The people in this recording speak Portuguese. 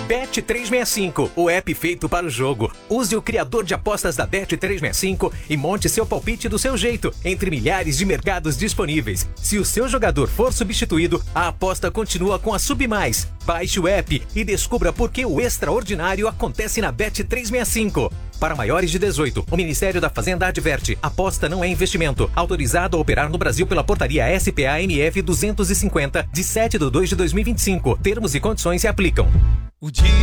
Bet365, o app feito para o jogo. Use o criador de apostas da Bet365 e monte seu palpite do seu jeito, entre milhares de mercados disponíveis. Se o seu jogador for substituído, a aposta continua com a Submais. Baixe o app e descubra por que o extraordinário acontece na Bet365. Para maiores de 18, o Ministério da Fazenda adverte: aposta não é investimento. Autorizado a operar no Brasil pela portaria SPA-MF 250, de 7/2/2025. Termos e condições se aplicam.